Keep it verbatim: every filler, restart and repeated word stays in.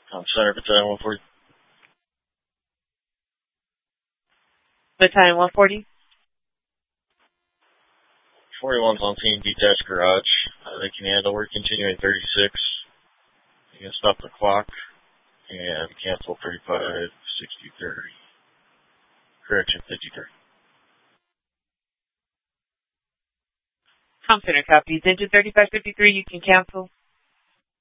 Com Center, Battalion one forty. Battalion one forty. forty-one's on scene, detached garage. Uh, they can handle. We're continuing thirty-six. You can stop the clock and cancel thirty-five sixty thirty. Correction, fifty-three. Com Center copies. Engine thirty-five fifty-three, you can cancel.